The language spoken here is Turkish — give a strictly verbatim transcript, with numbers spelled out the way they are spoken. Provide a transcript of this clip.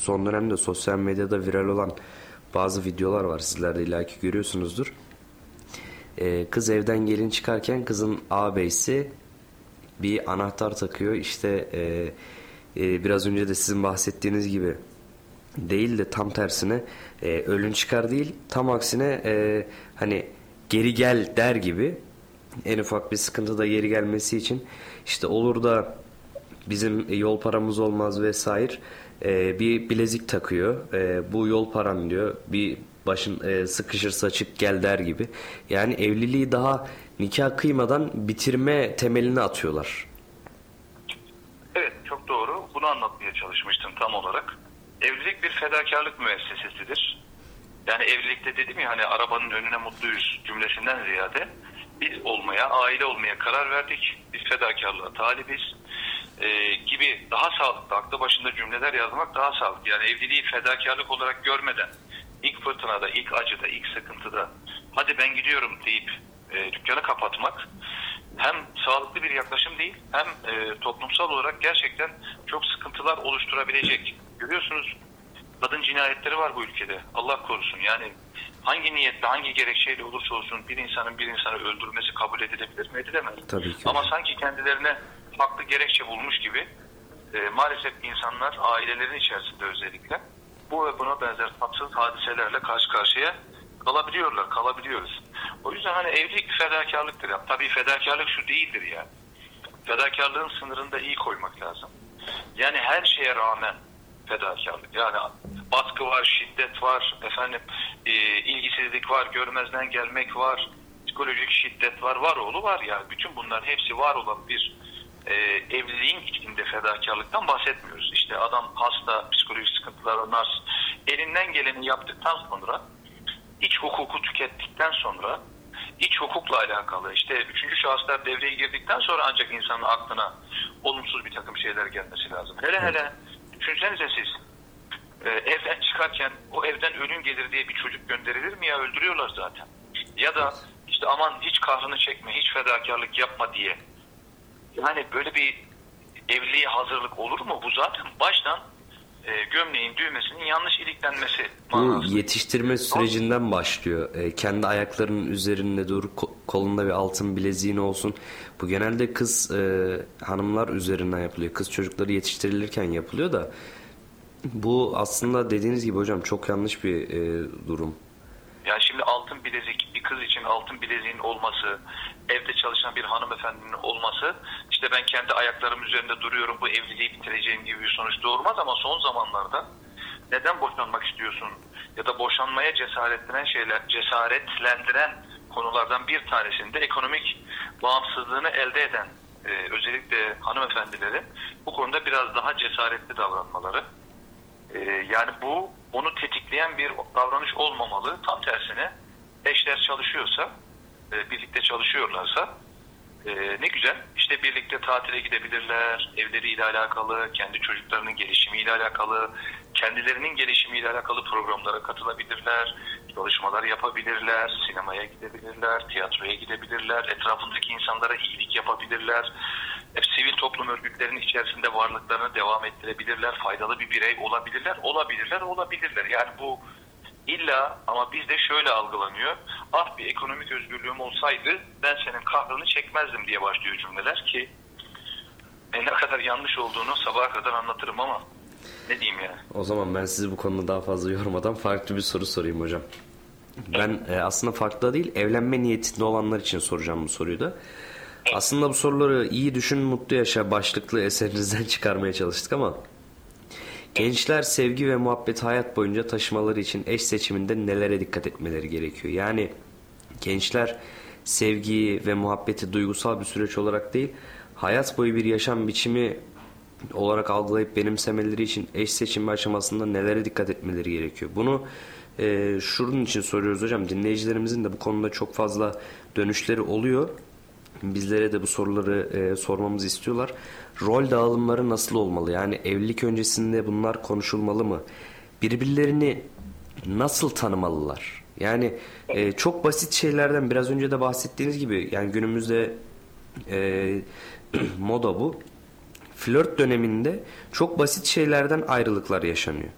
son dönemde sosyal medyada viral olan bazı videolar var. Sizler de illaki görüyorsunuzdur. Ee, kız evden gelin çıkarken kızın ağabeysi bir anahtar takıyor. İşte e, e, biraz önce de sizin bahsettiğiniz gibi değil de tam tersine e, ölün çıkar değil, tam aksine e, hani geri gel der gibi, en ufak bir sıkıntıda geri gelmesi için işte olur da bizim yol paramız olmaz vesaire, e, bir bilezik takıyor. E, bu yol param diyor, bir başın e, sıkışırsa çık gel der gibi. Yani evliliği daha nikah kıymadan bitirme temelini atıyorlar. Evet, çok doğru. Bunu anlatmaya çalışmıştım tam olarak. Evlilik bir fedakarlık müessesesidir. Yani evlilikte dedim ya, hani arabanın önüne mutluyuz cümlesinden ziyade biz olmaya, aile olmaya karar verdik. Biz fedakarlığa talibiz ee, gibi daha sağlıklı, aklı başında cümleler yazmak daha sağlıklı. Yani evliliği fedakarlık olarak görmeden ilk fırtınada, ilk acıda, ilk sıkıntıda hadi ben gidiyorum deyip e, dükkanı kapatmak hem sağlıklı bir yaklaşım değil, hem e, toplumsal olarak gerçekten çok sıkıntılar oluşturabilecek. Görüyorsunuz, kadın cinayetleri var bu ülkede. Allah korusun. Yani hangi niyetle, hangi gerekçeyle olursa olsun bir insanın bir insanı öldürmesi kabul edilebilir mi? Edilemez. Tabii ki. Ama sanki kendilerine farklı gerekçe bulmuş gibi e, maalesef insanlar ailelerin içerisinde özellikle bu ve buna benzer tatsız hadiselerle karşı karşıya kalabiliyorlar, kalabiliyoruz. O yüzden hani evlilik bir fedakarlıktır. Ya. Tabii fedakarlık şu değildir yani. Fedakarlığın sınırında iyi koymak lazım. Yani her şeye rağmen fedakarlık. Yani baskı var, şiddet var, efendim e, ilgisizlik var, görmezden gelmek var, psikolojik şiddet var, var oğlu var yani. Bütün bunların hepsi var olan bir e, evliliğin içinde fedakarlıktan bahsetmiyoruz. İşte adam hasta, psikolojik sıkıntılar, nars, elinden geleni yaptıktan sonra, iç hukuku tükettikten sonra, iç hukukla alakalı işte üçüncü şahıslar devreye girdikten sonra ancak insanın aklına olumsuz bir takım şeyler gelmesi lazım. Hele hele düşünsenize siz, e, evden çıkarken o evden ölüm gelir diye bir çocuk gönderilir mi ya? Öldürüyorlar zaten. Ya da işte aman hiç kahrını çekme, hiç fedakarlık yapma diye. Yani böyle bir evliliğe hazırlık olur mu? Bu zaten baştan e, gömleğin düğmesinin yanlış iliklenmesi Bu manasında. yetiştirme sürecinden başlıyor. E, kendi ayaklarının üzerinde dur, ko- kolunda bir altın bileziğin olsun. Bu genelde kız e, hanımlar üzerinden yapılıyor. Kız çocukları yetiştirilirken yapılıyor da bu aslında dediğiniz gibi hocam çok yanlış bir e, durum. Yani şimdi altın bilezik, bir kız için altın bileziğin olması, evde çalışan bir hanımefendinin olması, işte ben kendi ayaklarım üzerinde duruyorum, bu evliliği bitireceğim gibi bir sonuç doğurmaz. Ama son zamanlarda neden boşanmak istiyorsun ya da boşanmaya cesaretlendiren şeyler, cesaretlendiren konulardan bir tanesinde ekonomik bağımsızlığını elde eden e, özellikle hanımefendilerin bu konuda biraz daha cesaretli davranmaları. E, yani bu onu tetikleyen bir davranış olmamalı. Tam tersine eşler çalışıyorsa, e, birlikte çalışıyorlarsa e, ne güzel. İşte birlikte tatile gidebilirler, evleriyle alakalı, kendi çocuklarının gelişimiyle alakalı, kendilerinin gelişimiyle alakalı programlara katılabilirler, çalışmalar yapabilirler, sinemaya gidebilirler, tiyatroya gidebilirler, etrafındaki insanlara iyilik yapabilirler. Hep sivil toplum örgütlerinin içerisinde varlıklarını devam ettirebilirler, faydalı bir birey olabilirler, olabilirler, olabilirler. Yani bu illa ama bizde şöyle algılanıyor. Ah bir ekonomik özgürlüğüm olsaydı ben senin kahrını çekmezdim diye başlıyor cümleler ki e, ne kadar yanlış olduğunu sabaha kadar anlatırım ama ne diyeyim yani. O zaman ben sizi bu konuda daha fazla yormadan farklı bir soru sorayım hocam. Ben e, aslında farklı değil, evlenme niyetinde olanlar için soracağım bu soruyu da. Aslında bu soruları iyi düşün, mutlu yaşa başlıklı eserinizden çıkarmaya çalıştık ama gençler sevgi ve muhabbeti hayat boyunca taşımaları için eş seçiminde nelere dikkat etmeleri gerekiyor? Yani gençler sevgiyi ve muhabbeti duygusal bir süreç olarak değil, hayat boyu bir yaşam biçimi olarak algılayıp benimsemeleri için eş seçimi aşamasında nelere dikkat etmeleri gerekiyor? Bunu e, şunun için soruyoruz hocam. Dinleyicilerimizin de bu konuda çok fazla dönüşleri oluyor. Bizlere de bu soruları e, sormamızı istiyorlar. Rol dağılımları nasıl olmalı? Yani evlilik öncesinde bunlar konuşulmalı mı? Birbirlerini nasıl tanımalılar? Yani e, çok basit şeylerden biraz önce de bahsettiğiniz gibi, yani günümüzde e, moda bu. Flört döneminde çok basit şeylerden ayrılıklar yaşanıyor.